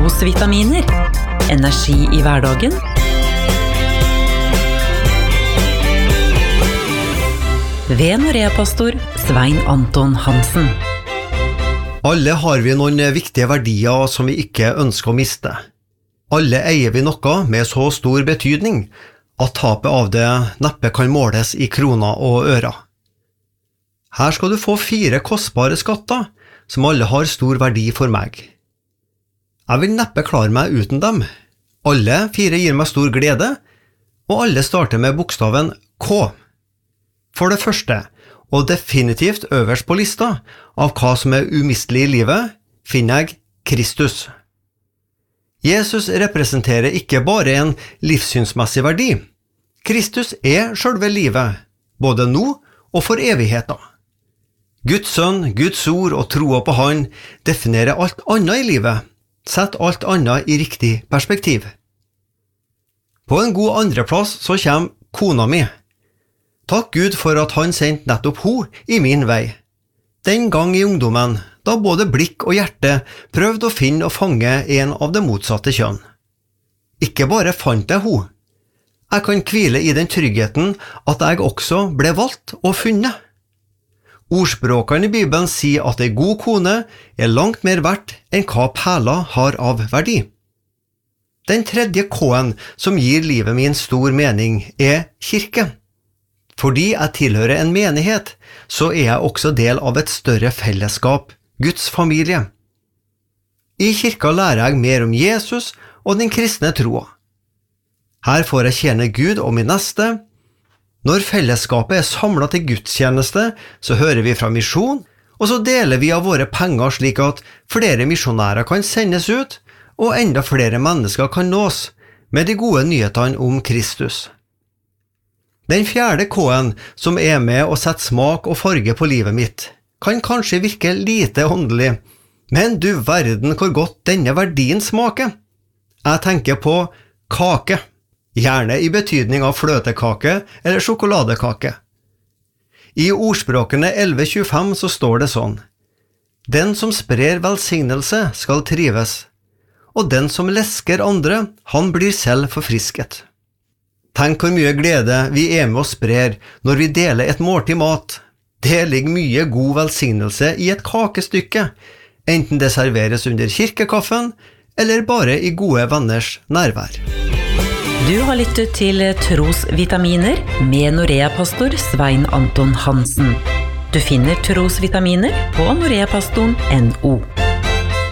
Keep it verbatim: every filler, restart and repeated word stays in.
Trosvitaminer. Energi i hverdagen. Ved Norea-pastor Svein Anton Hansen. Alle har vi noen viktige verdier som vi ikke ønsker å miste. Alle eier vi noe med så stor betydning at tapet av det neppe kan måles i kroner og ører. Her skal du få fire kostbare skatter som alle har stor verdi for meg. Jeg vil neppe klare meg uten dem. Alle fire gir meg stor glede, og alle starter med bokstaven K. For det første, og definitivt øverst på lista av hva som er umistelig i livet, finner jeg Kristus. Jesus representerer ikke bare en livssynsmessig verdi. Kristus er selve livet, både nå og for evigheten. Guds sønn, Guds ord og troa på han definerer alt annet i livet, sett alt annet i riktig perspektiv. På en god andreplass så kommer kona mi. Takk Gud for at han sendte nettopp ho i min vei. Den gang i ungdommen, da både blikk og hjerte prøvde å finne og fange en av det motsatte kjønn. Ikke bare fant jeg ho. Jeg kan hvile i den tryggheten at jeg også ble valgt og funnet. Ordspråkene i Bibelen sier at en god kone er langt mer verdt enn hva perler har av verdi. Den tredje K-en som gir livet min stor mening er kirke. Fordi jeg tilhører en menighet, så er jeg også del av et større fellesskap, Guds familie. I kirka lærer jeg mer om Jesus og den kristne troa. Her får jeg tjene Gud og min neste. Når fellesskapet er samlet til gudstjeneste, så hører vi fra misjon, og så deler vi av våre penger slik at flere misjonærer kan sendes ut, og enda flere mennesker kan nås med de gode nyhetene om Kristus. Den fjerde K-en som er med å sette smak og farge på livet mitt, kan kanskje virke lite åndelig, men du verden hvor godt denne verdien smaker. Jeg tenker på kake, gjerne i betydning av fløtekake eller sjokoladekake. I ordspråkene elleve tjuefem så står det sånn: Den som sprer velsignelse skal trives, og den som lesker andre, han blir selv forfrisket. Tenk hvor mye glede vi er med og sprer når vi deler et måltid mat. Det ligger mye god velsignelse i et kakestykke, enten det serveres under kirkekaffen eller bare i gode venners nærvær. Du har lyttet til Trosvitaminer med Norea-pastor Svein Anton Hansen. Du finner Trosvitaminer på noreapastoren punktum no.